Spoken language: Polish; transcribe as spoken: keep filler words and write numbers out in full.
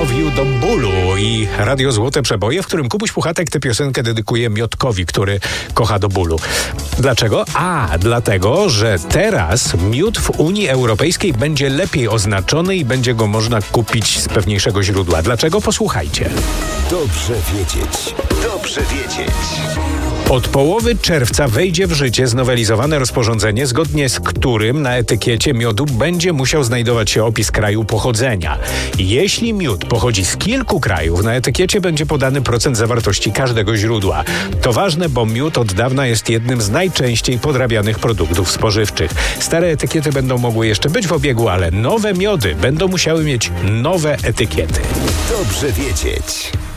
Love You do bólu i Radio Złote Przeboje, w którym Kubuś Puchatek tę piosenkę dedykuje Miodkowi, który kocha do bólu. Dlaczego? A, dlatego, że teraz miód w Unii Europejskiej będzie lepiej oznaczony i będzie go można kupić z pewniejszego źródła. Dlaczego? Posłuchajcie. Dobrze wiedzieć. Dobrze wiedzieć. Od połowy czerwca wejdzie w życie znowelizowane rozporządzenie, zgodnie z którym na etykiecie miodu będzie musiał znajdować się opis kraju pochodzenia. Jeśli miód pochodzi z kilku krajów, na etykiecie będzie podany procent zawartości każdego źródła. To ważne, bo miód od dawna jest jednym z najczęściej podrabianych produktów spożywczych. Stare etykiety będą mogły jeszcze być w obiegu, ale nowe miody będą musiały mieć nowe etykiety. Dobrze wiedzieć.